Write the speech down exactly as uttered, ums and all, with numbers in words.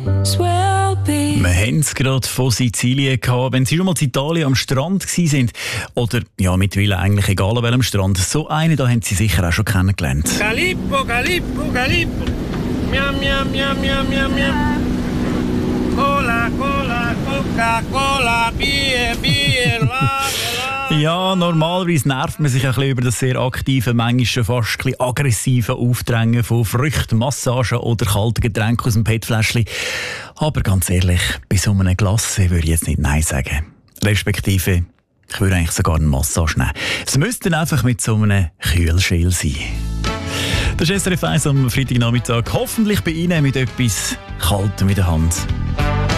is where I'll be. Wir haben es gerade von Sizilien gehabt. Wenn Sie schon mal in Italien am Strand waren, oder ja, mittlerweile eigentlich egal an welchem Strand, so einen da haben Sie sicher auch schon kennengelernt. Calippo, Calippo, Calippo. Miam, miam, miam, miam, miam, miam. Cola, Cola, Coca-Cola, Bier, Bier, Lager, Ja, normalerweise nervt man sich ein bisschen über das sehr aktive, manchmal schon fast ein bisschen aggressive Aufdrängen von Früchten, Massagen oder kalten Getränken aus dem P E T-Fläschchen. Aber ganz ehrlich, bei so einem Glas würde ich jetzt nicht Nein sagen. Respektive, ich würde eigentlich sogar eine Massage nehmen. Es müsste dann einfach mit so einem Kühlschäl sein. Das ist S R F eins am Freitagnachmittag. Hoffentlich bei Ihnen mit etwas Kaltem in der Hand.